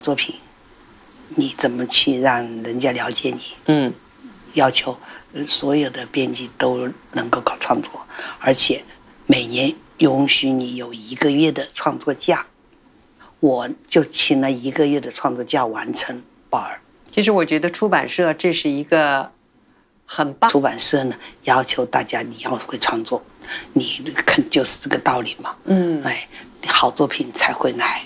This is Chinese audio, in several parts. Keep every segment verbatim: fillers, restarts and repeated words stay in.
作品，你怎么去让人家了解你？ 嗯， 要求所有的编辑都能够搞创作，而且每年允许你有一个月的创作假，我就请了一个月的创作假完成宝儿。 其实我觉得出版社这是一个很棒。 出版社呢要求大家你要会创作，你肯就是这个道理嘛。 嗯， 哎，好作品才会来。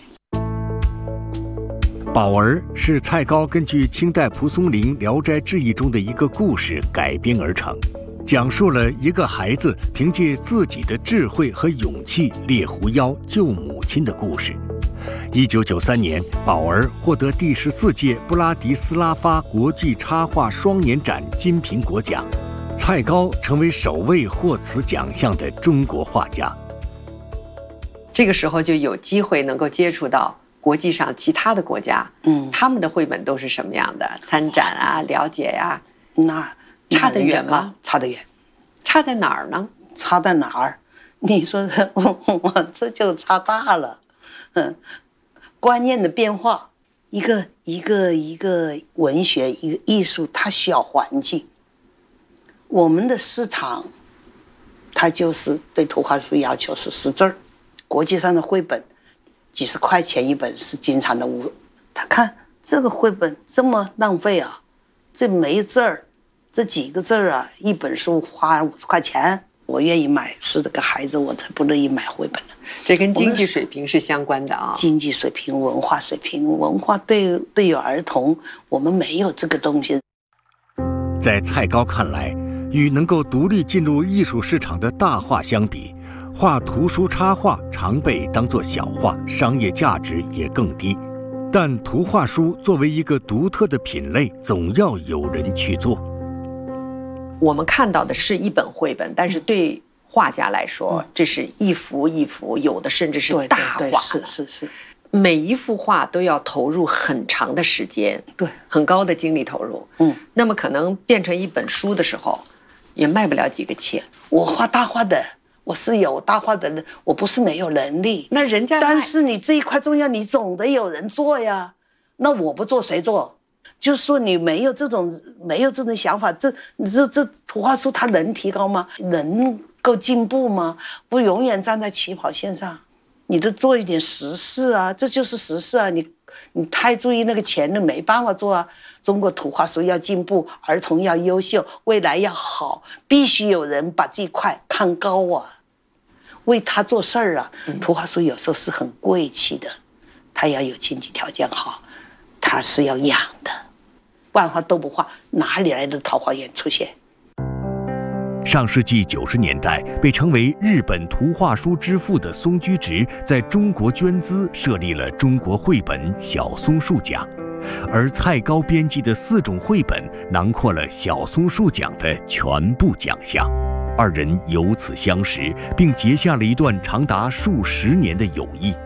宝儿是蔡高根据清代蒲松龄《聊斋志异》中的一个故事改编而成，讲述了一个孩子凭借自己的智慧和勇气猎狐妖救母亲的故事。一九九三年，宝儿获得第十四届布拉迪斯拉发国际插画双年展金苹果奖，蔡高成为首位获此奖项的中国画家。 这个时候就有机会能够接触到国际上其他的国家，嗯，他们的绘本都是什么样的？参展啊，了解呀、啊， 那差得远吗？ 差得远。 差在哪儿呢？ 差在哪儿？你说我我这就差大了。嗯，观念的变化，一个一个一个文学，一个艺术，它需要环境。我们的市场，它就是对图画书要求是识字儿，国际上的绘本。几十块钱一本是经常的误，他看这个绘本这么浪费啊，这没字儿，这几个字儿啊，一本书花五十块钱，我愿意买，是这个孩子我才不乐意买绘本了。 这跟经济水平是相关的啊， 经济水平、文化水平，文化对对于儿童，我们没有这个东西。 在蔡高看来，与能够独立进入艺术市场的大画相比，画图书插画常被当作小画，商业价值也更低。但图画书作为一个独特的品类，总要有人去做。 我们看到的是一本绘本，但是对画家来说，嗯、这是一幅一幅，有的甚至是大画。 对对对，是是是。 每一幅画都要投入很长的时间， 对， 很高的精力投入。嗯，那么可能变成一本书的时候，也卖不了几个钱。 我画大画的。我是有大画的人，我不是没有能力。 那人家， 但是你这一块重要，你总得有人做呀。那我不做谁做？就是说你没有这种没有这种想法，这这这图画书它能提高吗？能够进步吗？不永远站在起跑线上，你得做一点实事啊，这就是实事啊。你你太注意那个钱了，没办法做啊。中国图画书要进步，儿童要优秀，未来要好，必须有人把这一块看高啊。为他做事儿啊，图画书有时候是很贵气的，他要有经济条件好，他是要养的，不然的话都不画，哪里来的桃花源出现？ 上世纪九十年代，被称为日本图画书之父的松居直，在中国捐资设立了中国绘本小松树奖，而蔡高编辑的四种绘本囊括了小松树奖的全部奖项。二人由此相识，并结下了一段长达数十年的友谊。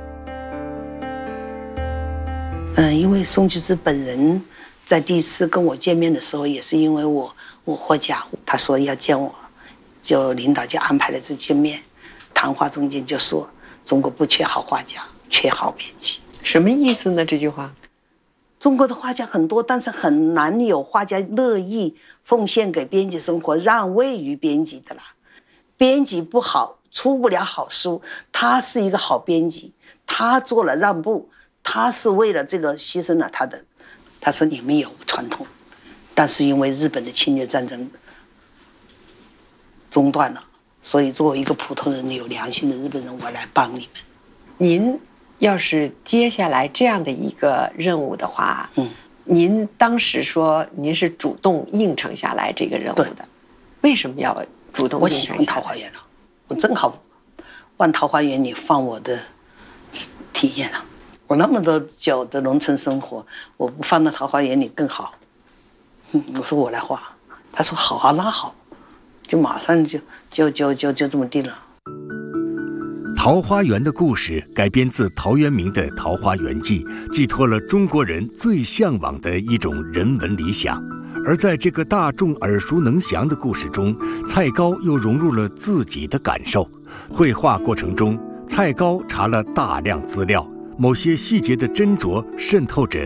嗯，因为松居直本人在第一次跟我见面的时候，也是因为我我获奖，他说要见我，就领导就安排了这见面。谈话中间就说，中国不缺好画家，缺好编辑。 什么意思呢？这句话？ 中国的画家很多，但是很难有画家乐意奉献给编辑生活，让位于编辑的啦。编辑不好，出不了好书。他是一个好编辑，他做了让步，他是为了这个牺牲了他的。他说你们有传统，但是因为日本的侵略战争中断了，所以作为一个普通人有良心的日本人，我来帮你们。 您要是接下来这样的一个任务的话，嗯，您当时说您是主动应承下来这个任务的，为什么要主动应承下来？ 我喜欢桃花源了，我正好往桃花源里放我的体验了。我那么多久的农村生活，我不放到桃花源里更好。嗯，我说我来画，他说好啊，那好，就马上就就就就就这么定了。 桃花源的故事改编自陶渊明的《桃花源记》，寄托了中国人最向往的一种人文理想。而在这个大众耳熟能详的故事中，蔡高又融入了自己的感受。绘画过程中，蔡高查了大量资料，某些细节的斟酌渗透着